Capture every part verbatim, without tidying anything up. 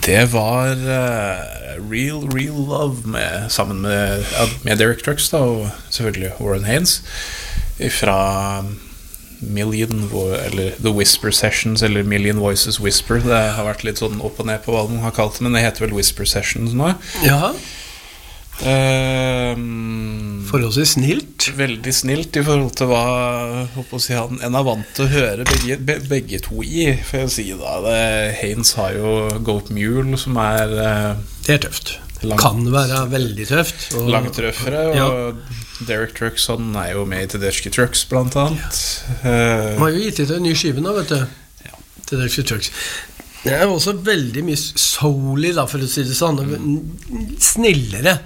Det var uh, Real, Real Love med, sammen med, med Derek Trucks da, og selvfølgelig Warren Haynes fra Million, eller The Whisper Sessions, eller Million Voices Whisper. Det har vært litt sånn opp og ned på hva de har kalt det, men det heter vel Whisper Sessions nå. Ja. Um, Forholdsvis snilt. Veldig snilt i forhold til hva håper å si, han en er vant til å høre begge, be, begge to i, for jeg si da. Det, Haynes har jo Goat Mule, som er uh, det er tøft. Lang, kan være veldig tøft. Og, langt røffere, og ja. Derek Trucks han er jo med i Tedeschi Trucks blant annet. Han uh, har jo gitt ut en ny skive nå, vet du. Ja. Tedeschi Trucks. Det er også veldig mye soulig, da, for å si det sånn. Snillere.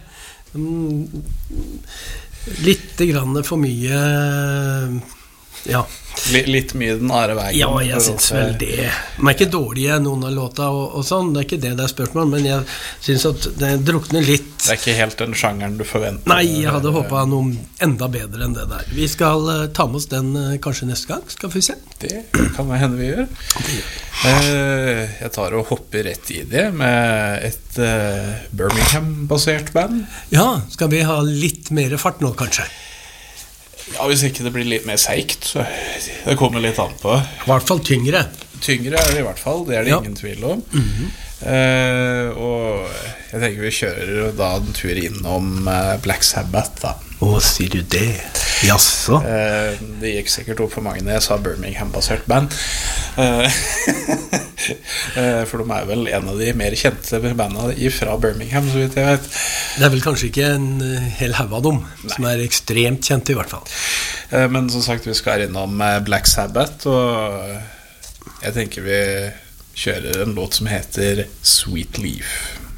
Litt grann for mye, ja. Litt mye den are veien. Ja, jeg synes vel det. De er ikke dårlige, noen av låta og, og sånn. Det er ikke det det er spørsmål, men jeg synes at det drukner litt. Det er ikke helt den sjangeren du forventer. Nei, jeg hadde håpet noe enda bedre enn det der. Vi skal uh, ta med oss den uh, kanskje neste gang, skal vi se. Det kan være henne vi gjør. Uh, jeg tar og hopper rett i det med et uh, Birmingham-basert band. Ja, skal vi ha litt mer fart nå, kanskje? Ja, hvis ikke det blir litt mer seikt, så det kommer litt an på. I hvert fall tyngre. Tyngre er det i hvert fall, det er det ja. Ingen tvil om. Mm-hmm. Uh, og jeg tenker vi kjører da en tur innom uh, Black Sabbath da. Å, sier du det? Jaså? Uh, det gikk sikkert opp for mange når jeg sa Birmingham-basert band. Uh, uh, for de er vel en av de mer kjente bandene fra Birmingham, så vidt jeg vet. Det er vel kanskje ikke en hel haug av dem, Nei. Som er ekstremt kjente i hvert fall. Uh, men som sagt, vi skal innom uh, Black Sabbath, og jeg tenker vi kjører en låt som heter Sweet Leaf.